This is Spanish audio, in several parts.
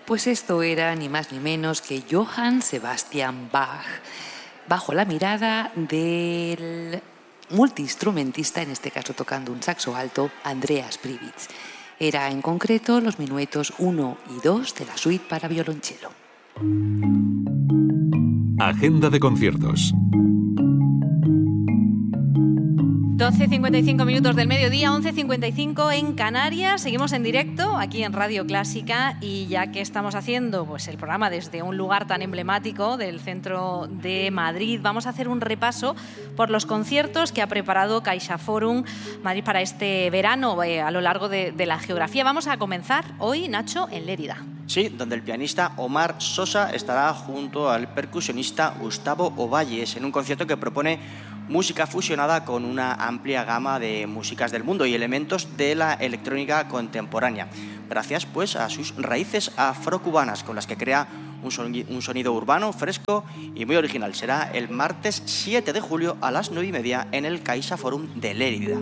Pues esto era ni más ni menos que Johann Sebastian Bach, bajo la mirada del multiinstrumentista, en este caso tocando un saxo alto, Andreas Pribitz. Era en concreto los minuetos 1 y 2 de la suite para violonchelo. Agenda de conciertos. 12:55 minutos del mediodía, 11:55 en Canarias. Seguimos en directo aquí en Radio Clásica y ya que estamos haciendo pues, el programa desde un lugar tan emblemático del centro de Madrid, vamos a hacer un repaso por los conciertos que ha preparado CaixaForum Madrid para este verano a lo largo de la geografía. Vamos a comenzar hoy, Nacho, en Lérida. Sí, donde el pianista Omar Sosa estará junto al percusionista Gustavo Ovalles en un concierto que propone música fusionada con una amplia gama de músicas del mundo y elementos de la electrónica contemporánea, gracias pues a sus raíces afrocubanas con las que crea un sonido urbano, fresco y muy original. Será el martes 7 de julio a las 9:30 en el CaixaForum de Lérida.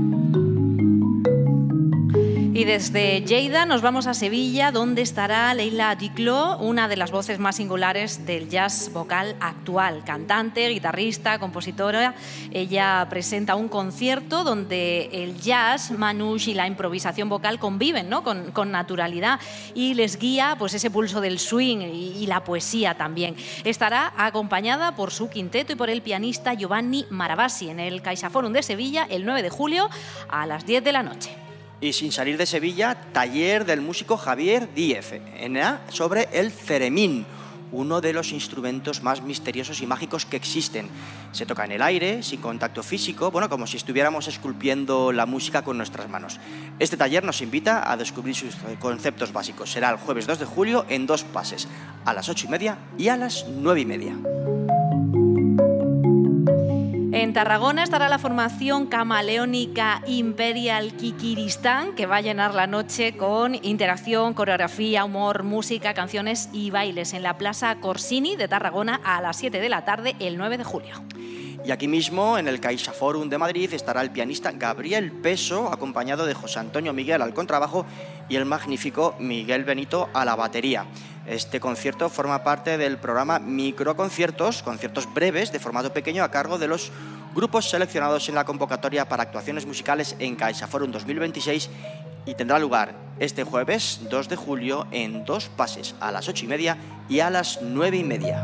Y desde Lleida nos vamos a Sevilla, donde estará Leila Diclo, una de las voces más singulares del jazz vocal actual. Cantante, guitarrista, compositora. Ella presenta un concierto donde el jazz, manouche y la improvisación vocal conviven, ¿no? con naturalidad y les guía pues, ese pulso del swing y la poesía también. Estará acompañada por su quinteto y por el pianista Giovanni Maravasi en el CaixaForum de Sevilla el 9 de julio a las 10 de la noche. Y sin salir de Sevilla, taller del músico Javier Díez sobre el ceremín, uno de los instrumentos más misteriosos y mágicos que existen. Se toca en el aire, sin contacto físico, como si estuviéramos esculpiendo la música con nuestras manos. Este taller nos invita a descubrir sus conceptos básicos. Será el jueves 2 de julio en 2 pases, a las 8:30 y a las 9:30. En Tarragona estará la formación camaleónica Imperial Kikiristán, que va a llenar la noche con interacción, coreografía, humor, música, canciones y bailes en la Plaza Corsini de Tarragona a las 7 de la tarde el 9 de julio. Y aquí mismo, en el CaixaForum de Madrid, estará el pianista Gabriel Peso, acompañado de José Antonio Miguel al contrabajo y el magnífico Miguel Benito a la batería. Este concierto forma parte del programa Microconciertos, conciertos breves de formato pequeño a cargo de los grupos seleccionados en la convocatoria para actuaciones musicales en CaixaForum 2026 y tendrá lugar este jueves 2 de julio en 2 pases, a las 8:30 y a las 9:30.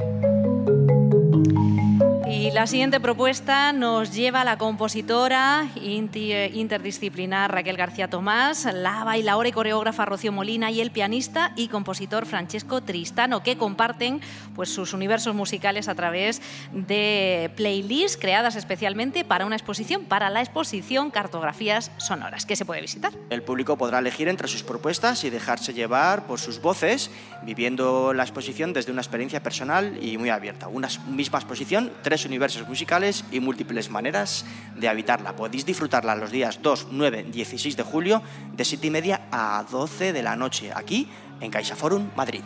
Y la siguiente propuesta nos lleva a la compositora interdisciplinar Raquel García Tomás, la bailaora y coreógrafa Rocío Molina y el pianista y compositor Francesco Tristano, que comparten pues, sus universos musicales a través de playlists creadas especialmente para una exposición, para la exposición Cartografías Sonoras, que se puede visitar. El público podrá elegir entre sus propuestas y dejarse llevar por sus voces, viviendo la exposición desde una experiencia personal y muy abierta. Una misma exposición, 3 universos musicales y múltiples maneras de habitarla. Podéis disfrutarla los días 2, 9, 16 de julio de 7:30 a 12 de la noche, aquí en CaixaForum Madrid.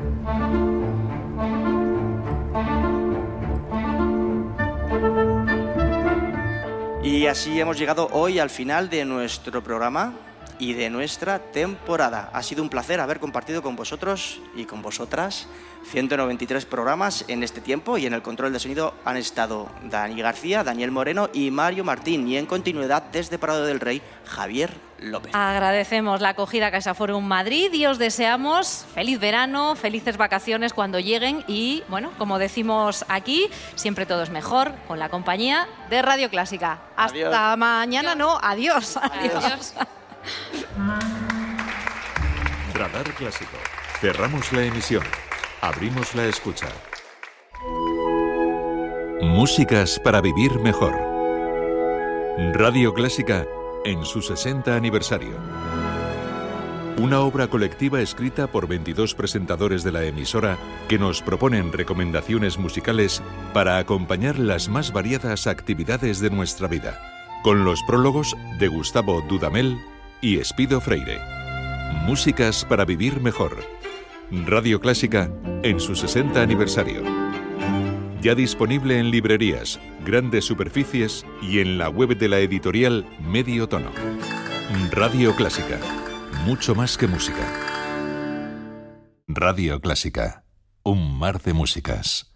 Y así hemos llegado hoy al final de nuestro programa y de nuestra temporada. Ha sido un placer haber compartido con vosotros y con vosotras 193 programas en este tiempo, y en el control de sonido han estado Dani García, Daniel Moreno y Mario Martín, y en continuidad desde Prado del Rey, Javier López. Agradecemos la acogida a CaixaForum Madrid y os deseamos feliz verano, felices vacaciones cuando lleguen y, como decimos aquí, siempre todo es mejor con la compañía de Radio Clásica. Adiós. Hasta mañana, no, adiós. Adiós. Radar Clásico. Cerramos la emisión. Abrimos la escucha. Músicas para vivir mejor. Radio Clásica en su 60 aniversario. Una obra colectiva escrita por 22 presentadores de la emisora que nos proponen recomendaciones musicales para acompañar las más variadas actividades de nuestra vida, con los prólogos de Gustavo Dudamel y Espido Freire. Músicas para vivir mejor. Radio Clásica en su 60 aniversario. Ya disponible en librerías, grandes superficies y en la web de la editorial Medio Tono. Radio Clásica. Mucho más que música. Radio Clásica. Un mar de músicas.